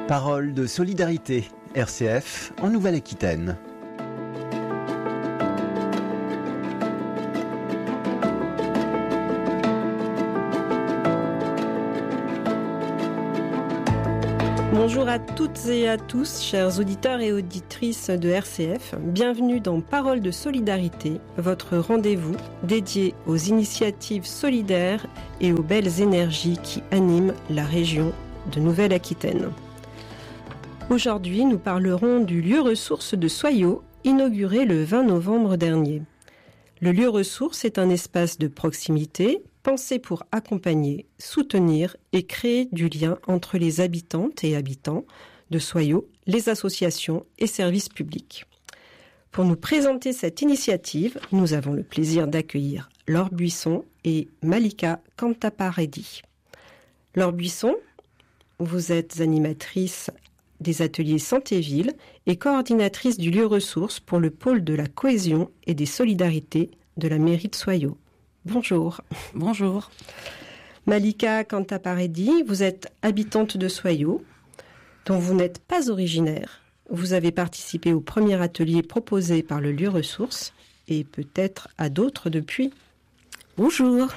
Parole de solidarité, RCF en Nouvelle-Aquitaine. Bonjour à toutes et à tous, chers auditeurs et auditrices de RCF. Bienvenue dans Parole de solidarité, votre rendez-vous dédié aux initiatives solidaires et aux belles énergies qui animent la région de Nouvelle-Aquitaine. Aujourd'hui, nous parlerons du lieu ressource de Soyaux, inauguré le 20 novembre dernier. Le lieu ressource est un espace de proximité pensé pour accompagner, soutenir et créer du lien entre les habitantes et habitants de Soyaux, les associations et services publics. Pour nous présenter cette initiative, nous avons le plaisir d'accueillir Laure Buisson et Malika Kantaparedi. Laure Buisson, vous êtes animatrice des ateliers Santé-Ville et coordinatrice du lieu ressource pour le pôle de la cohésion et des solidarités de la mairie de Soyaux. Bonjour. Bonjour. Malika Kantaparedi, vous êtes habitante de Soyaux, dont vous n'êtes pas originaire. Vous avez participé au premier atelier proposé par le lieu ressource et peut-être à d'autres depuis. Bonjour.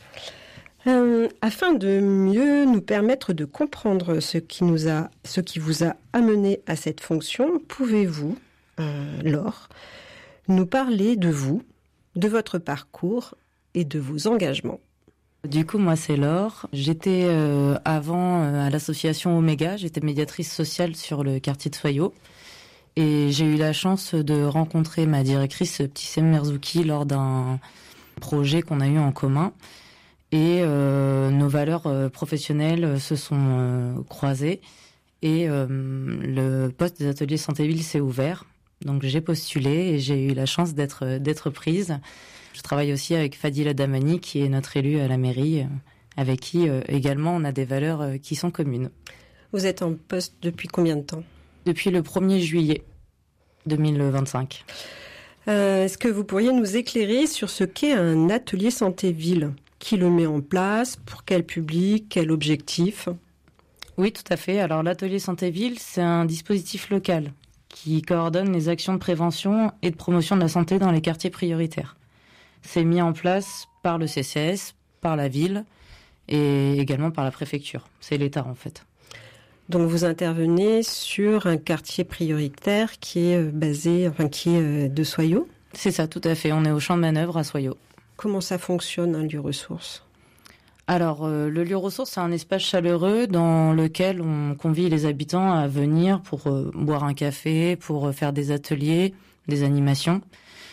Afin de mieux nous permettre de comprendre ce qui vous a amené à cette fonction, pouvez-vous, Laure, nous parler de vous, de votre parcours et de vos engagements? Du coup, moi, c'est Laure. J'étais avant à l'association Omega. J'étais médiatrice sociale sur le quartier de Soyaux. Et j'ai eu la chance de rencontrer ma directrice, Ptissem Merzouki, lors d'un projet qu'on a eu en commun. Et nos valeurs professionnelles se sont croisées. Et le poste des ateliers Santé-Ville s'est ouvert. Donc j'ai postulé et j'ai eu la chance d'être prise. Je travaille aussi avec Fadila Damani, qui est notre élue à la mairie, avec qui également on a des valeurs qui sont communes. Vous êtes en poste depuis combien de temps? Depuis le 1er juillet 2025. Est-ce que vous pourriez nous éclairer sur ce qu'est un atelier Santé-Ville? Qui le met en place? Pour quel public? Quel objectif? Oui, tout à fait. Alors l'atelier Santé-Ville, c'est un dispositif local qui coordonne les actions de prévention et de promotion de la santé dans les quartiers prioritaires. C'est mis en place par le CCS, par la ville et également par la préfecture. C'est l'État en fait. Donc vous intervenez sur un quartier prioritaire qui est de Soyaux? C'est ça, tout à fait. On est au champ de manœuvre à Soyaux. Comment ça fonctionne, un lieu ressource? Alors, le lieu ressource, c'est un espace chaleureux dans lequel on convie les habitants à venir pour boire un café, pour faire des ateliers, des animations.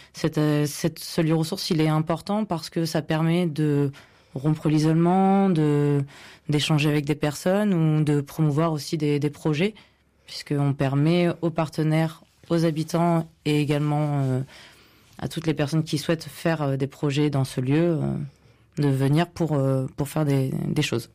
Ce lieu ressource, il est important parce que ça permet de rompre l'isolement, d'échanger avec des personnes ou de promouvoir aussi des projets, puisqu'on permet aux partenaires, aux habitants et également à toutes les personnes qui souhaitent faire des projets dans ce lieu, de venir pour faire des choses.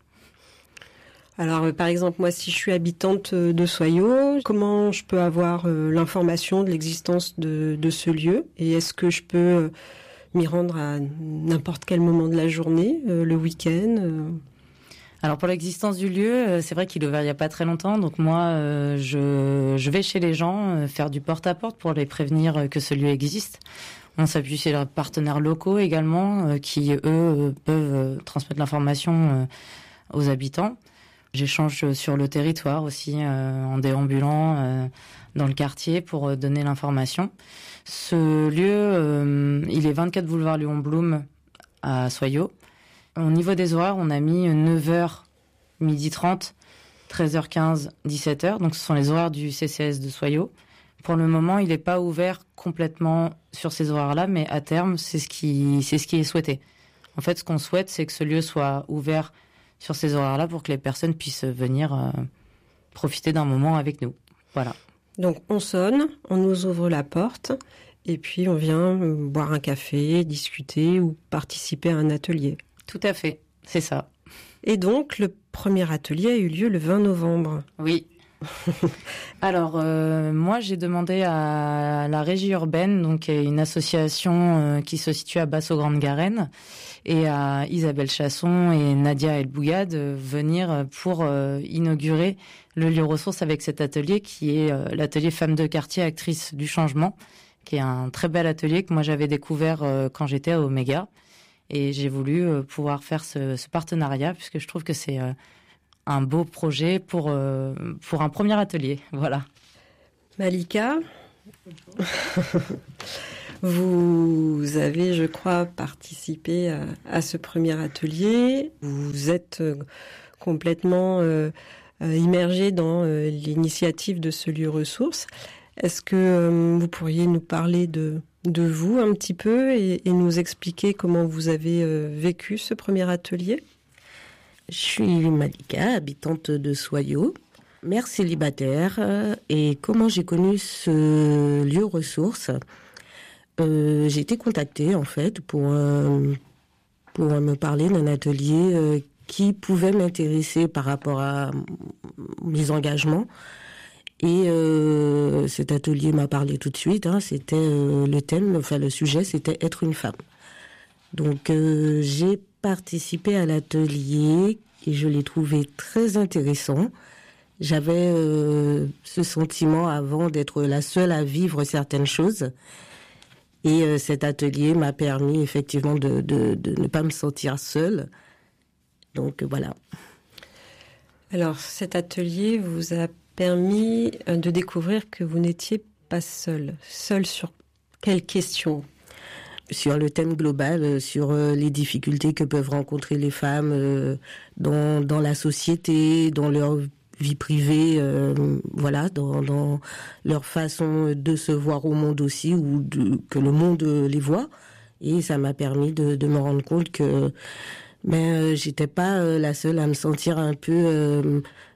Alors, par exemple, moi, si je suis habitante de Soyaux, comment je peux avoir l'information de l'existence de ce lieu? Et est-ce que je peux m'y rendre à n'importe quel moment de la journée, le week-end? Alors, pour l'existence du lieu, c'est vrai qu'il est ouvert il n'y a pas très longtemps. Donc moi, je vais chez les gens faire du porte-à-porte pour les prévenir que ce lieu existe. On s'appuie sur les partenaires locaux également qui, eux, peuvent transmettre l'information aux habitants. J'échange sur le territoire aussi en déambulant dans le quartier pour donner l'information. Ce lieu, il est 24 boulevard Léon Blum à Soyaux. Au niveau des horaires, on a mis 9h, 12h30, 13h15, 17h. Donc ce sont les horaires du CCS de Soyaux. Pour le moment, il n'est pas ouvert complètement sur ces horaires-là, mais à terme, c'est ce qui est souhaité. En fait, ce qu'on souhaite, c'est que ce lieu soit ouvert sur ces horaires-là pour que les personnes puissent venir profiter d'un moment avec nous. Voilà. Donc on sonne, on nous ouvre la porte et puis on vient boire un café, discuter ou participer à un atelier. Tout à fait, c'est ça. Et donc le premier atelier a eu lieu le 20 novembre. Oui. Alors, moi, j'ai demandé à la Régie urbaine, donc une association qui se situe à Basso-Grande-Garenne, et à Isabelle Chasson et Nadia El Bouga de venir pour inaugurer le lieu ressource avec cet atelier qui est l'atelier Femmes de quartier actrices du changement, qui est un très bel atelier que moi j'avais découvert quand j'étais à Omega. Et j'ai voulu pouvoir faire ce partenariat puisque je trouve que c'est un beau projet pour un premier atelier. Voilà. Malika, vous avez, je crois, participé à ce premier atelier. Vous êtes complètement immergé dans l'initiative de ce lieu ressource. Est-ce que vous pourriez nous parler de vous un petit peu et nous expliquer comment vous avez vécu ce premier atelier? Je suis Malika, habitante de Soyaux, mère célibataire. Et comment j'ai connu ce lieu ressource? J'ai été contactée en fait pour me parler d'un atelier qui pouvait m'intéresser par rapport à mes engagements. Et cet atelier m'a parlé tout de suite. C'était le sujet, c'était être une femme. Donc j'ai participé à l'atelier et je l'ai trouvé très intéressant. J'avais ce sentiment avant d'être la seule à vivre certaines choses. Et cet atelier m'a permis effectivement de ne pas me sentir seule. Donc voilà. Alors cet atelier vous a permis de découvrir que vous n'étiez pas seule. Seule sur quelles questions? Sur le thème global, sur les difficultés que peuvent rencontrer les femmes dans la société, dans leur vie privée, dans leur façon de se voir au monde aussi, ou que le monde les voit. Et ça m'a permis de me rendre compte que j'étais pas la seule à me sentir un peu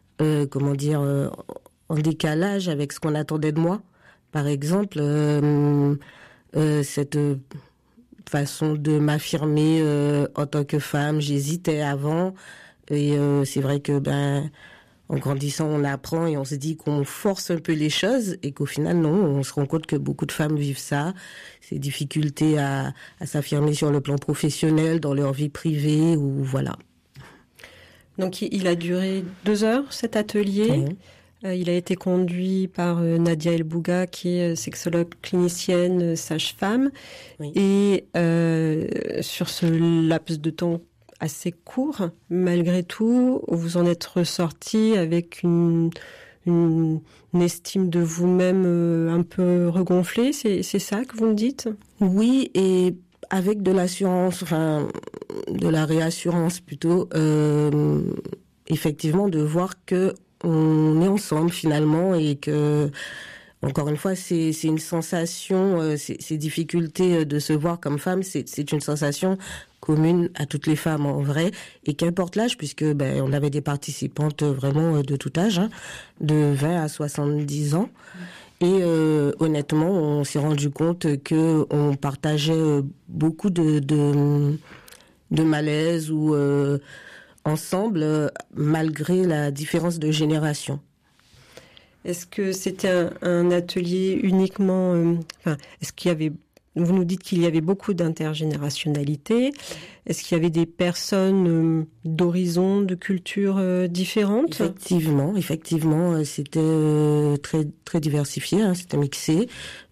en décalage avec ce qu'on attendait de moi. Par exemple, cette façon de m'affirmer en tant que femme, j'hésitais avant. Et c'est vrai que en grandissant, on apprend et on se dit qu'on force un peu les choses et qu'au final, non, on se rend compte que beaucoup de femmes vivent ça, ces difficultés à s'affirmer sur le plan professionnel, dans leur vie privée, ou voilà. Donc il a duré 2 heures, cet atelier. Oui. Il a été conduit par Nadia El Bouga, qui est sexologue clinicienne, sage-femme. Oui. Et sur ce laps de temps assez court, malgré tout, vous en êtes ressorti avec une estime de vous-même un peu regonflée. C'est ça que vous me dites? Oui, et avec de l'assurance, de la réassurance plutôt, effectivement, de voir que on est ensemble finalement et que, encore une fois, c'est une sensation, ces difficultés de se voir comme femme, c'est une sensation commune à toutes les femmes en vrai, et qu'importe l'âge, puisque on avait des participantes vraiment de tout âge, de 20 à 70 ans. Et honnêtement, on s'est rendu compte que on partageait beaucoup de malaise ou ensemble, malgré la différence de génération. Est-ce que c'était un atelier uniquement... est-ce qu'il y avait... Vous nous dites qu'il y avait beaucoup d'intergénérationnalité. Est-ce qu'il y avait des personnes d'horizons, de cultures différentes? Effectivement, c'était très très diversifié, c'était mixé.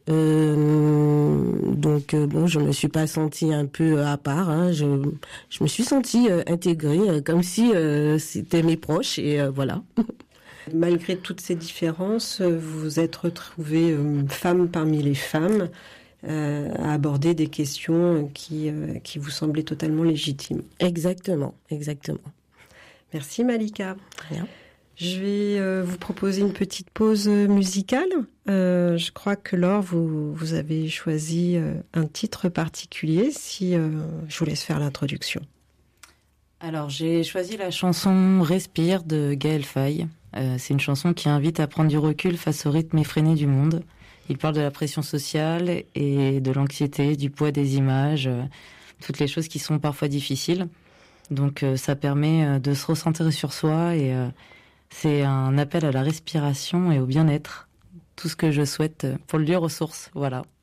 Donc je me suis pas sentie un peu à part. Je me suis sentie intégrée, comme si c'était mes proches, et voilà. Malgré toutes ces différences, vous vous êtes retrouvée femme parmi les femmes, à aborder des questions qui vous semblaient totalement légitimes. Exactement. Merci Malika. Rien. Je vais vous proposer une petite pause musicale. Je crois que Laure, vous avez choisi un titre particulier. Si je vous laisse faire l'introduction. Alors j'ai choisi la chanson Respire de Gaël Faye. C'est une chanson qui invite à prendre du recul face au rythme effréné du monde. Il parle de la pression sociale et de l'anxiété, du poids des images, toutes les choses qui sont parfois difficiles. Donc ça permet de se recentrer sur soi et C'est un appel à la respiration et au bien-être. Tout ce que je souhaite pour le lieu ressource, voilà.